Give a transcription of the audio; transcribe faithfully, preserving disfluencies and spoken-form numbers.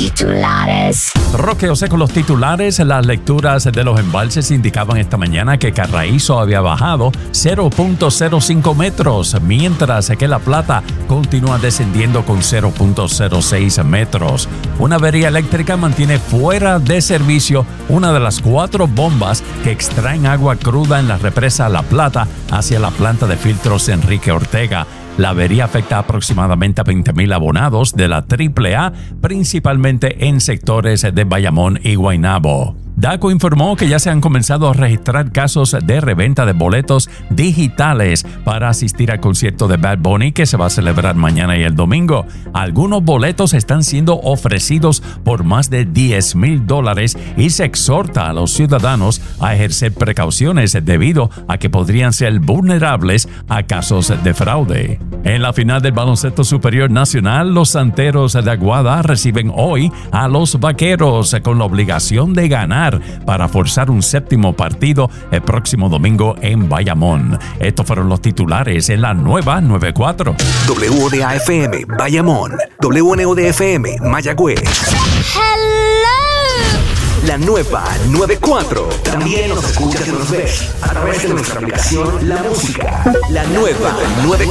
titulares. Roque José con los titulares. Las lecturas de los embalses indicaban esta mañana que Carraízo había bajado cero punto cero cinco metros, mientras que La Plata continúa descendiendo con cero punto cero seis metros. Una avería eléctrica mantiene fuera de servicio una de las cuatro bombas que extraen agua cruda en la represa La Plata hacia la planta de filtros Enrique Ortega. La avería afecta aproximadamente a veinte mil abonados de la triple A, principalmente en sectores de Bayamón y Guaynabo. DACO informó que ya se han comenzado a registrar casos de reventa de boletos digitales para asistir al concierto de Bad Bunny que se va a celebrar mañana y el domingo. Algunos boletos están siendo ofrecidos por más de diez mil dólares y se exhorta a los ciudadanos a ejercer precauciones debido a que podrían ser vulnerables a casos de fraude. En la final del baloncesto superior nacional, los Santeros de Aguada reciben hoy a los Vaqueros con la obligación de ganar para forzar un séptimo partido el próximo domingo en Bayamón. Estos fueron los titulares en la nueva noventa y cuatro. W O D A F M Bayamón, W N O D F M Mayagüez. Hello. La nueva noventa y cuatro. También nos escuchas y nos ves a través de nuestra aplicación La Música. La nueva noventa y